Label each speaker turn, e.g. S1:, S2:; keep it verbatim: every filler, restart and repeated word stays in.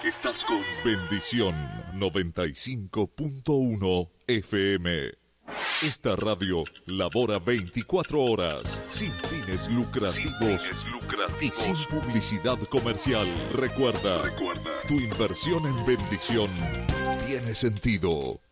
S1: Estás con Bendición noventa y cinco punto uno F M. Esta radio labora veinticuatro horas, sin fines lucrativos, sin fines lucrativos y sin publicidad comercial. Recuerda, Recuerda, tu inversión en bendición tiene sentido.